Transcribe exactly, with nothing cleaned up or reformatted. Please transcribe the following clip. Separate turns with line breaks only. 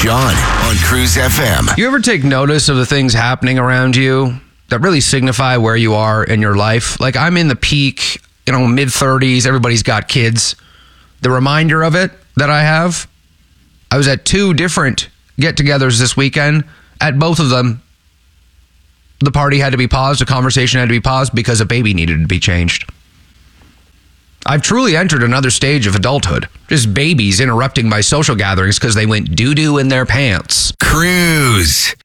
John on Cruise F M.
You ever take notice of the things happening around you that really signify where you are in your life? Like, I'm in the peak, you know, mid thirties. Everybody's got kids. The reminder of it that I have, I was at two different get-togethers this weekend. At both of them, the party had to be paused. The conversation had to be paused because a baby needed to be changed. I've truly entered another stage of adulthood. Just babies interrupting my social gatherings because they went doo-doo in their pants.
Cruise.